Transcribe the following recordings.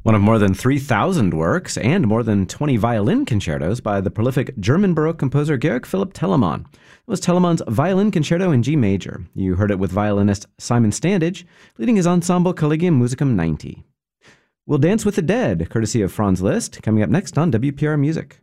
One of more than 3,000 works and more than 20 violin concertos by the prolific German Baroque composer Georg Philipp Telemann. It was Telemann's Violin Concerto in G major. You heard it with violinist Simon Standage, leading his ensemble Collegium Musicum 90. We'll Dance with the Dead, courtesy of Franz Liszt, coming up next on WPR Music.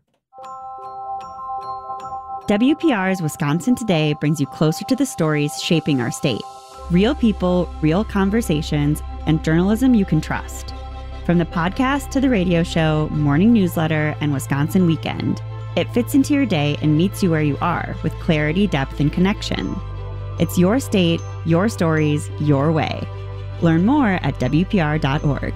WPR's Wisconsin Today brings you closer to the stories shaping our state. Real people, real conversations, and journalism you can trust. From the podcast to the radio show, morning newsletter, and Wisconsin Weekend, it fits into your day and meets you where you are with clarity, depth, and connection. It's your state, your stories, your way. Learn more at WPR.org.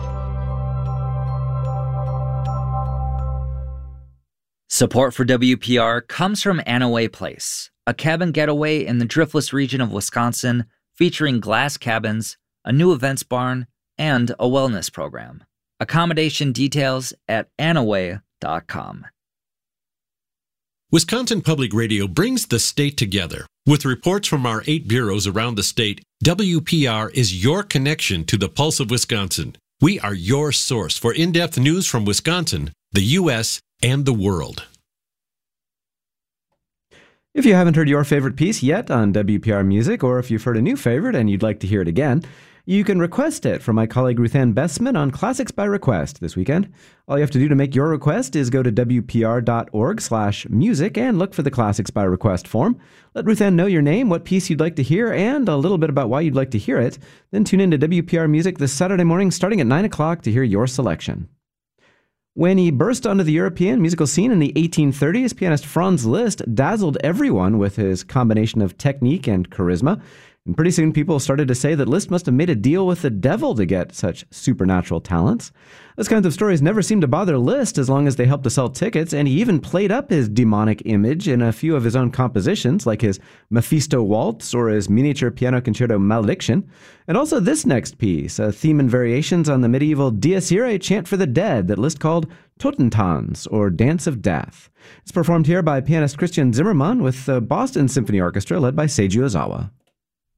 Support for WPR comes from Anaway Place, a cabin getaway in the Driftless region of Wisconsin featuring glass cabins, a new events barn, and a wellness program. Accommodation details at anaway.com. Wisconsin Public Radio brings the state together. With reports from our 8 bureaus around the state, WPR is your connection to the pulse of Wisconsin. We are your source for in-depth news from Wisconsin, the U.S., and the world. If you haven't heard your favorite piece yet on WPR Music, or if you've heard a new favorite and you'd like to hear it again, you can request it from my colleague Ruthann Bestman on Classics by Request this weekend. All you have to do to make your request is go to WPR.org/music and look for the Classics by Request form. Let Ruthann know your name, what piece you'd like to hear, and a little bit about why you'd like to hear it. Then tune in to WPR Music this Saturday morning starting at 9 o'clock to hear your selection. When he burst onto the European musical scene in the 1830s, pianist Franz Liszt dazzled everyone with his combination of technique and charisma. And pretty soon people started to say that Liszt must have made a deal with the devil to get such supernatural talents. Those kinds of stories never seemed to bother Liszt as long as they helped to sell tickets, and he even played up his demonic image in a few of his own compositions, like his Mephisto Waltz or his miniature piano concerto Malediction. And also this next piece, a theme and variations on the medieval Dies Irae chant for the dead that Liszt called Totentanz, or Dance of Death. It's performed here by pianist Christian Zimmermann with the Boston Symphony Orchestra led by Seiji Ozawa.